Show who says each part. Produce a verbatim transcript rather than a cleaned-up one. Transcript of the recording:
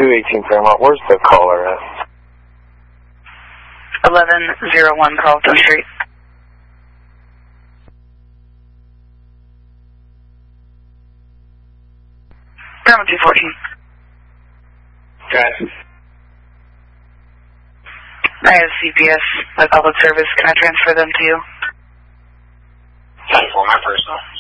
Speaker 1: two eighteen Fairmont. Where's the caller at?
Speaker 2: eleven oh one Carlton Street. Fairmont two fourteen.
Speaker 1: Got it.
Speaker 2: I have C P S, my public service. Can I transfer them to you?
Speaker 1: ten four, my personal.